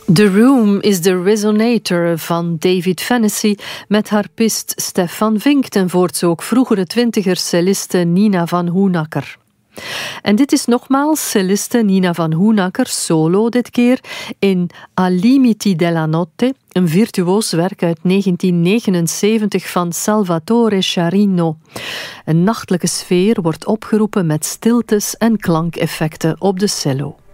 The Room is the Resonator van David Fennessy met harpist Stef van Vink en voorts ook vroegere twintiger-celliste Nina van Hoenakker. En dit is nogmaals celliste Nina van Hoenakker, solo dit keer, in Al limiti della notte, een virtuoos werk uit 1979 van Salvatore Sciarrino. Een nachtelijke sfeer wordt opgeroepen met stiltes en klankeffecten op de cello.